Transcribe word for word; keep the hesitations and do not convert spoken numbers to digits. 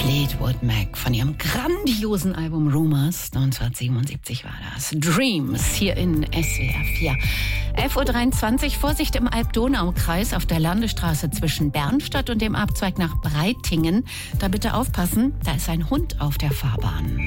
Fleetwood Mac von ihrem grandiosen Album Rumors. neunzehnhundertsiebenundsiebzig war das. Dreams hier in S W R vier. elf Uhr dreiundzwanzig, Vorsicht im Alb-Donau-Kreis auf der Landestraße zwischen Bernstadt und dem Abzweig nach Breitingen. Da bitte aufpassen, da ist ein Hund auf der Fahrbahn.